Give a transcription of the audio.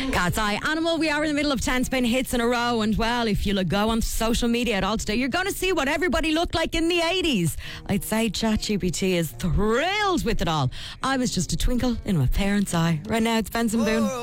Cat's Eye Animal. We are in the middle of 10 spin hits in a row, and well, if you'll go on social media at all today, you're going to see what everybody looked like in the 80s. I'd say ChatGPT is thrilled with it all. I was just a twinkle in my parents' eye. Right now, it's Benson Boone.